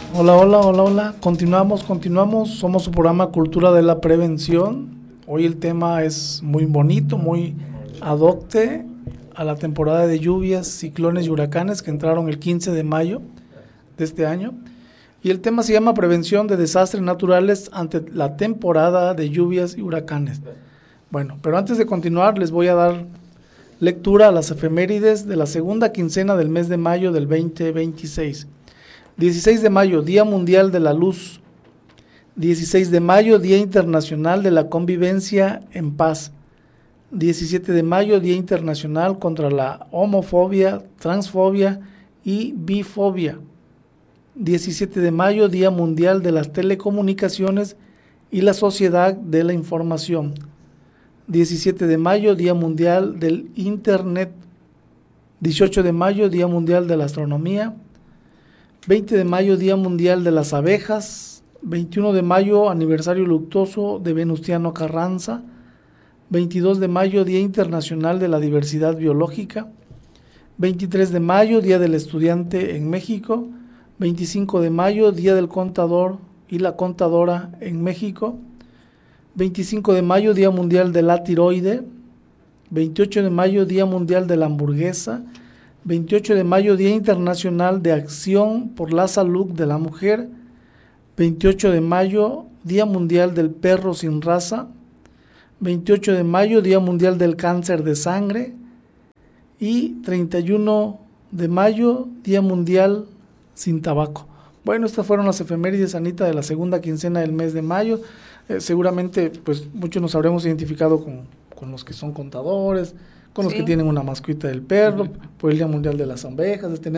Hola, hola, hola, hola. Continuamos. Somos su programa Cultura de la Prevención. Hoy el tema es muy bonito, muy adopte a la temporada de lluvias, ciclones y huracanes que entraron el 15 de mayo de este año. Y el tema se llama Prevención de desastres naturales ante la temporada de lluvias y huracanes. Bueno, pero antes de continuar les voy a dar lectura a las efemérides de la segunda quincena del mes de mayo del 2026. 16 de mayo, Día Mundial de la Luz. 16 de mayo, Día Internacional de la Convivencia en Paz. 17 de mayo, Día Internacional contra la Homofobia, Transfobia y Bifobia. 17 de mayo, Día Mundial de las Telecomunicaciones y la Sociedad de la Información. 17 de mayo, Día Mundial del Internet. 18 de mayo, Día Mundial de la Astronomía. 20 de mayo, Día Mundial de las Abejas. 21 de mayo, aniversario luctuoso de Venustiano Carranza. 22 de mayo, Día Internacional de la Diversidad Biológica. 23 de mayo, Día del Estudiante en México. 25 de mayo, Día del Contador y la Contadora en México. 25 de mayo, Día Mundial de la Tiroide. 28 de mayo, Día Mundial de la Hamburguesa. 28 de mayo, Día Internacional de Acción por la Salud de la Mujer. 28 de mayo, Día Mundial del Perro sin Raza. 28 de mayo, Día Mundial del Cáncer de Sangre. Y 31 de mayo, Día Mundial sin Tabaco. Bueno, estas fueron las efemérides, Anita, de la segunda quincena del mes de mayo. Seguramente, pues, muchos nos habremos identificado con los que son contadores, con los que Sí. tienen una mascota del perro, por el Día Mundial de las Abejas.